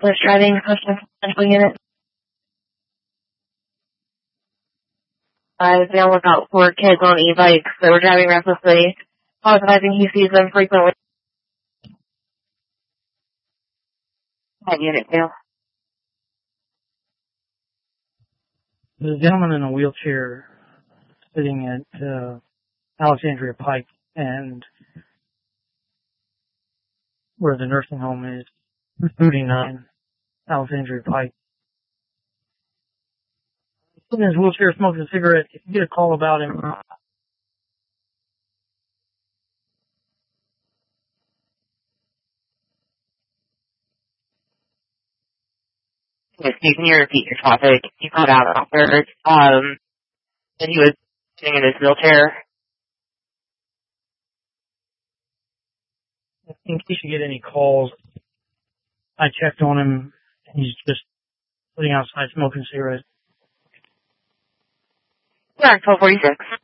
reckless driving, potential unit. Be on the lookout for kids on e-bikes that were driving recklessly, apologizing he sees them frequently. That unit too. There's a gentleman in a wheelchair sitting at Alexandria Pike and where the nursing home is, 39 Alexandria Pike. Sitting in his wheelchair smoking a cigarette. If you get a call about him, Yes, can you repeat your topic? You cut out afterwards. And he was sitting in his wheelchair. in case you get any calls, I checked on him. He's just sitting outside smoking cigarettes. Yeah, 1246.